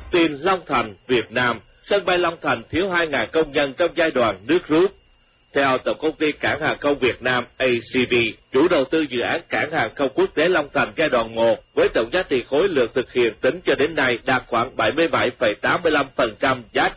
Tin Long Thành, Việt Nam, sân bay Long Thành thiếu 2.000 công nhân trong giai đoạn nước rút. Theo Tổng công ty Cảng hàng không Việt Nam ACV, chủ đầu tư dự án Cảng hàng không quốc tế Long Thành giai đoạn 1 với tổng giá trị khối lượng thực hiện tính cho đến nay đạt khoảng 77,85% giá